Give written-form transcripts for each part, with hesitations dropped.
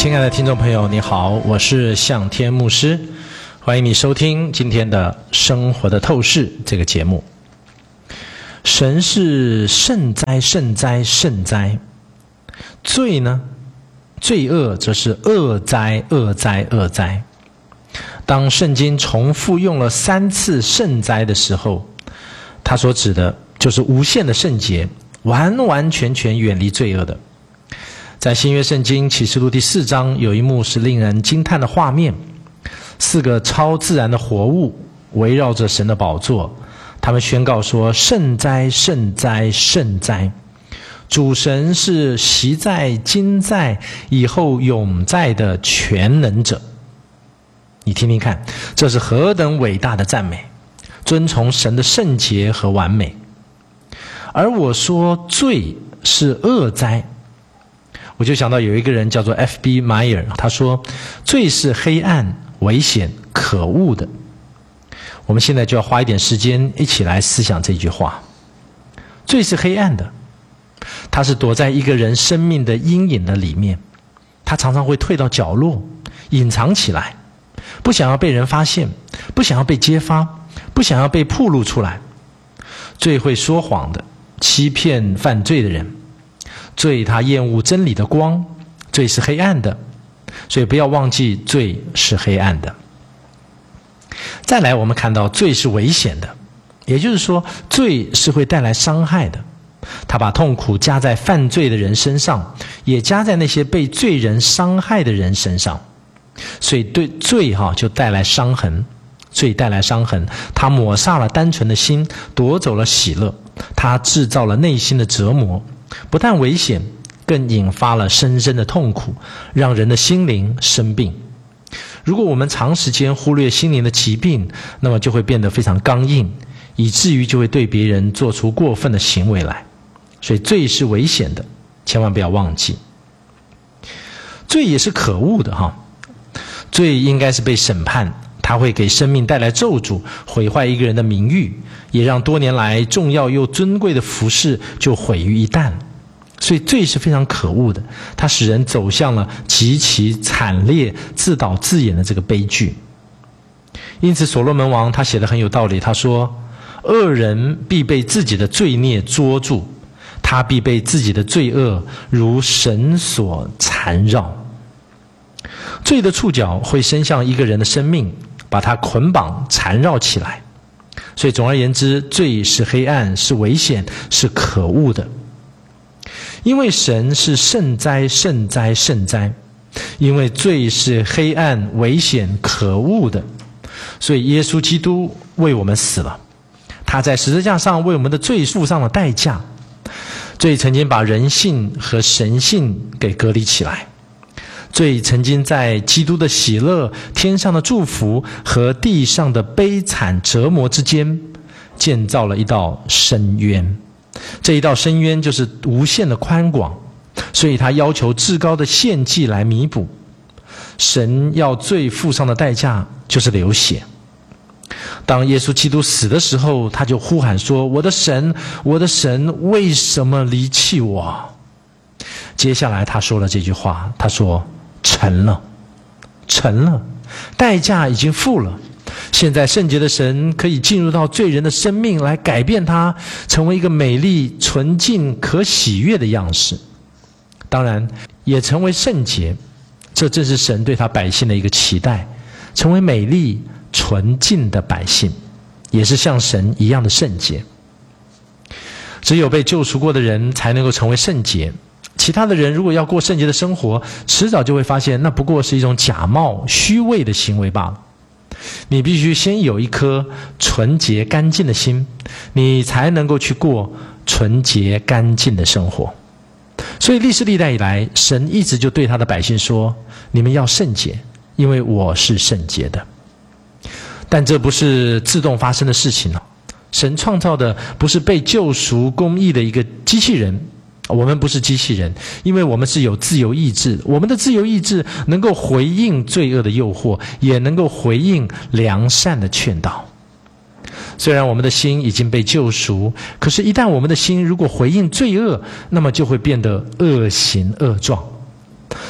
亲爱的听众朋友，你好，我是向天牧师，欢迎你收听今天的生活的透视这个节目。神是圣哉圣哉圣哉，罪呢，罪恶则是恶哉恶哉恶哉。当圣经重复用了3次圣哉的时候，它所指的就是无限的圣洁，完完全全远离罪恶的。在新约圣经启示录第4章，有一幕是令人惊叹的画面，4个超自然的活物围绕着神的宝座，他们宣告说：圣哉圣哉圣哉，主神是昔在今在以后永在的全能者。你听听看，这是何等伟大的赞美，遵从神的圣洁和完美。而我说罪是恶哉，我就想到有一个人叫做 F.B. Meyer， 他说罪是黑暗、危险、可恶的。我们现在就要花一点时间一起来思想这句话。罪是黑暗的，它是躲在一个人生命的阴影的里面，它常常会退到角落，隐藏起来，不想要被人发现，不想要被揭发，不想要被暴露出来。罪会说谎的，欺骗犯罪的人。罪他厌恶真理的光，罪是黑暗的，所以不要忘记罪是黑暗的。再来，我们看到罪是危险的，也就是说罪是会带来伤害的，他把痛苦加在犯罪的人身上，也加在那些被罪人伤害的人身上，所以对罪就带来伤痕。罪带来伤痕，他抹煞了单纯的心，夺走了喜乐，他制造了内心的折磨，不但危险，更引发了深深的痛苦，让人的心灵生病。如果我们长时间忽略心灵的疾病，那么就会变得非常刚硬，以至于就会对别人做出过分的行为来。所以罪是危险的，千万不要忘记。罪也是可恶的罪应该是被审判，它会给生命带来咒诅，毁坏一个人的名誉，也让多年来重要又尊贵的服事就毁于一旦。所以罪是非常可恶的，它使人走向了极其惨烈、自导自演的这个悲剧。因此所罗门王他写得很有道理，他说：恶人必被自己的罪孽捉住，他必被自己的罪恶如绳索缠绕。罪的触角会伸向一个人的生命，把他捆绑缠绕起来。所以总而言之，罪是黑暗，是危险，是可恶的。因为神是圣哉圣哉圣哉，因为罪是黑暗、危险、可恶的，所以耶稣基督为我们死了，他在十字架上为我们的罪付上了代价。罪曾经把人性和神性给隔离起来，罪曾经在基督的喜乐、天上的祝福和地上的悲惨折磨之间建造了一道深渊。这一道深渊就是无限的宽广，所以他要求至高的献祭来弥补。神要罪付上的代价就是流血。当耶稣基督死的时候，他就呼喊说：我的神，我的神，为什么离弃我？接下来他说了这句话，他说：成了，成了，代价已经付了。现在圣洁的神可以进入到罪人的生命，来改变他，成为一个美丽、纯净、可喜悦的样式。当然也成为圣洁，这正是神对他百姓的一个期待，成为美丽纯净的百姓，也是像神一样的圣洁。只有被救赎过的人才能够成为圣洁，其他的人如果要过圣洁的生活，迟早就会发现那不过是一种假冒虚伪的行为罢了。你必须先有一颗纯洁干净的心，你才能够去过纯洁干净的生活。所以历史历代以来，神一直就对他的百姓说：你们要圣洁，因为我是圣洁的。但这不是自动发生的事情神创造的不是被救赎公义的一个机器人，我们不是机器人，因为我们是有自由意志，我们的自由意志能够回应罪恶的诱惑，也能够回应良善的劝导。虽然我们的心已经被救赎，可是一旦我们的心如果回应罪恶，那么就会变得恶行恶状。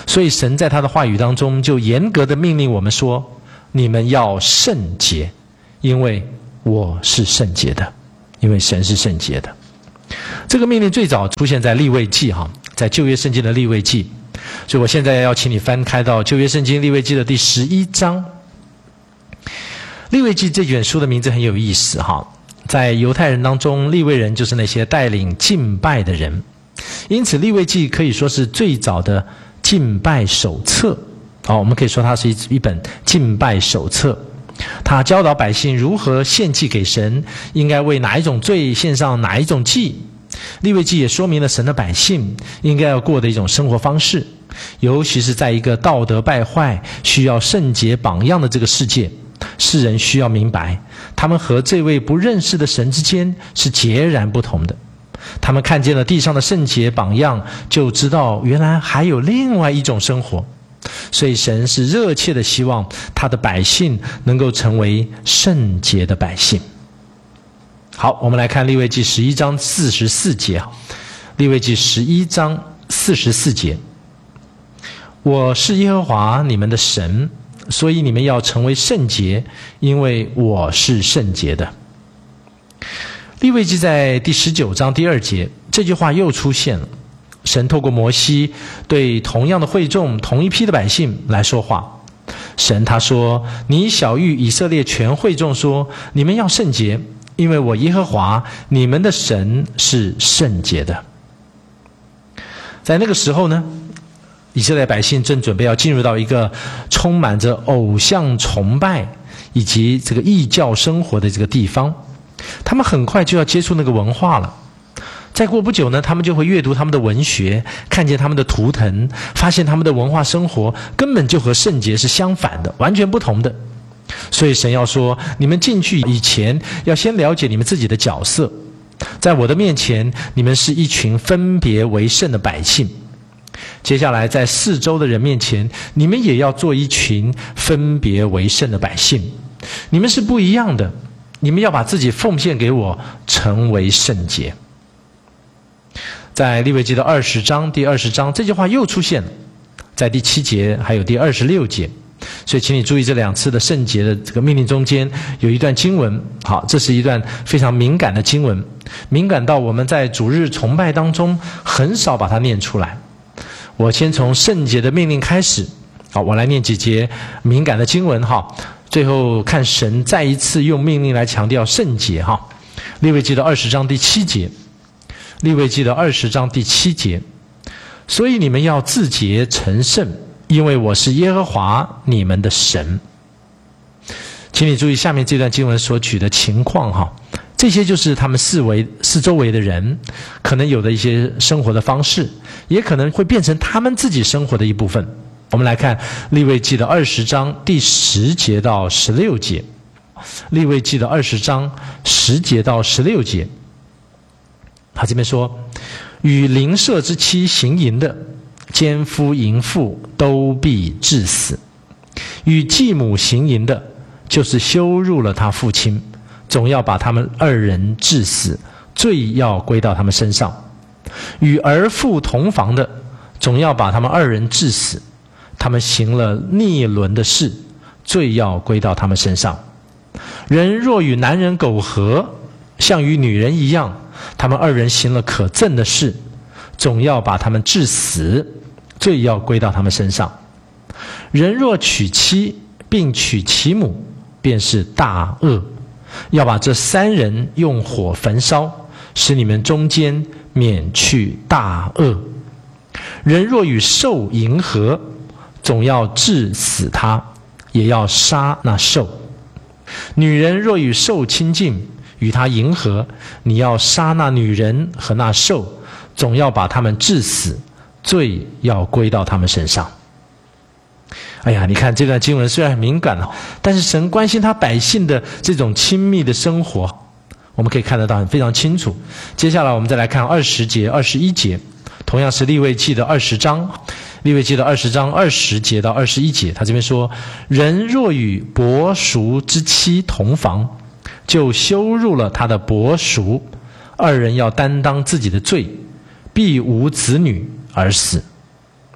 所以神在他的话语当中就严格的命令我们说，你们要圣洁，因为我是圣洁的，因为神是圣洁的。这个命令最早出现在利未记在旧约圣经的利未记，所以我现在要请你翻开到旧约圣经利未记的第11章。利未记这卷书的名字很有意思在犹太人当中，利未人就是那些带领敬拜的人，因此利未记可以说是最早的敬拜手册我们可以说它是一本敬拜手册。它教导百姓如何献祭给神，应该为哪一种罪献上哪一种祭。利未记也说明了神的百姓应该要过的一种生活方式，尤其是在一个道德败坏需要圣洁榜样的这个世界，世人需要明白他们和这位不认识的神之间是截然不同的。他们看见了地上的圣洁榜样，就知道原来还有另外一种生活。所以神是热切的希望他的百姓能够成为圣洁的百姓。好，我们来看利未记11章44节。利未记11章44节，我是耶和华你们的神，所以你们要成为圣洁，因为我是圣洁的。利未记在第19章第2节，这句话又出现了。神透过摩西对同样的会众，同一批的百姓来说话。神他说，你晓谕以色列全会众说，你们要圣洁，因为我耶和华你们的神是圣洁的。在那个时候呢，以色列百姓正准备要进入到一个充满着偶像崇拜以及这个异教生活的这个地方，他们很快就要接触那个文化了。再过不久呢，他们就会阅读他们的文学，看见他们的图腾，发现他们的文化生活根本就和圣洁是相反的，完全不同的。所以神要说，你们进去以前要先了解你们自己的角色，在我的面前你们是一群分别为圣的百姓，接下来在四周的人面前，你们也要做一群分别为圣的百姓，你们是不一样的，你们要把自己奉献给我，成为圣洁。在利未记的20章第20章，这句话又出现了，在第7节还有第26节。所以请你注意这2次的圣洁的这个命令中间有一段经文。好，这是一段非常敏感的经文，敏感到我们在主日崇拜当中很少把它念出来。我先从圣洁的命令开始。好，我来念几节敏感的经文最后看神再一次用命令来强调圣洁利未记的20章第7节，利未记的20章第7节，所以你们要自洁成圣，因为我是耶和华你们的神。请你注意下面这段经文所举的情况这些就是他们四周围的人可能有的一些生活的方式，也可能会变成他们自己生活的一部分。我们来看利未记的20章第10节到16节，利未记的20章10节到16节，他这边说，与邻舍之妻行淫的，奸夫淫妇都必治死；与继母行淫的，就是羞辱了他父亲，总要把他们2人治死，罪要归到他们身上；与儿妇同房的，总要把他们2人治死，他们行了逆伦的事，罪要归到他们身上。人若与男人苟合，像与女人一样，他们2人行了可憎的事，总要把他们治死，罪要归到他们身上。人若娶妻并娶其母，便是大恶，要把这3人用火焚烧，使你们中间免去大恶。人若与兽迎合，总要治死他，也要杀那兽。女人若与兽亲近，与他迎合，你要杀那女人和那兽，总要把他们治死，罪要归到他们身上。哎呀，你看这段经文虽然很敏感但是神关心他百姓的这种亲密的生活，我们可以看得到非常清楚。接下来我们再来看20节、21节，同样是利未记的20章，利未记的20章20节到21节，他这边说，人若与伯叔之妻同房，就羞辱了他的伯叔，2人要担当自己的罪，必无子女而死。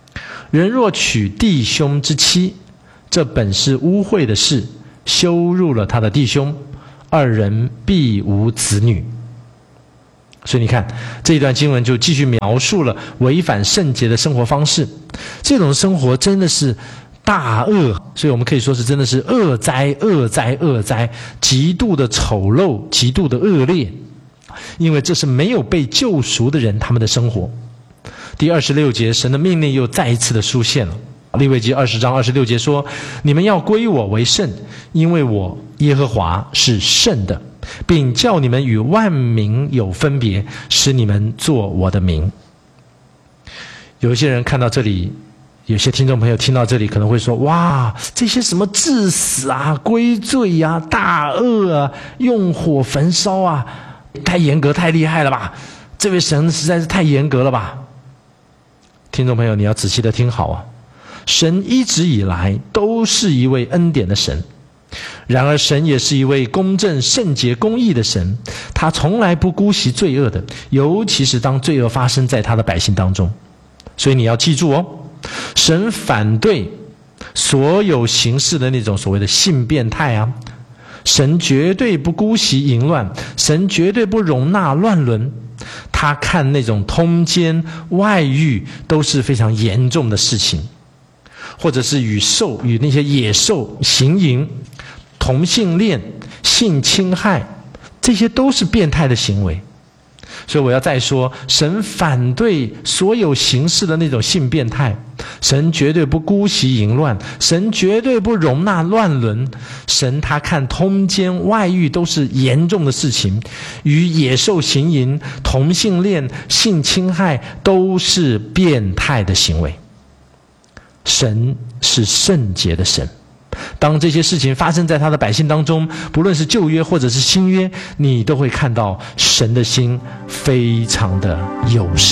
人若娶弟兄之妻，这本是污秽的事，羞辱了他的弟兄，二人必无子女。所以你看，这一段经文就继续描述了违反圣洁的生活方式。这种生活真的是大恶，所以我们可以说是真的是恶哉恶哉恶哉，极度的丑陋，极度的恶劣。因为这是没有被救赎的人他们的生活。第26节，神的命令又再一次的出现了。利未记20章26节说：你们要归我为圣，因为我耶和华是圣的，并叫你们与万民有分别，使你们做我的名。有一些人看到这里，有些听众朋友听到这里可能会说：哇，这些什么治死啊、归罪啊、大恶啊、用火焚烧啊，太严格太厉害了吧，这位神实在是太严格了吧。听众朋友，你要仔细的听好啊，神一直以来都是一位恩典的神，然而神也是一位公正圣洁公义的神，他从来不姑息罪恶的，尤其是当罪恶发生在他的百姓当中。所以你要记住哦，神反对所有形式的那种所谓的性变态啊，神绝对不姑息淫乱，神绝对不容纳乱伦，他看那种通奸外遇都是非常严重的事情，或者是与那些野兽行淫、同性恋、性侵害，这些都是变态的行为。所以我要再说，神反对所有形式的那种性变态，神绝对不姑息淫乱，神绝对不容纳乱伦，神他看通奸外遇都是严重的事情，与野兽行淫、同性恋、性侵害都是变态的行为。神是圣洁的神，当这些事情发生在他的百姓当中，不论是旧约或者是新约，你都会看到神的心非常的友善。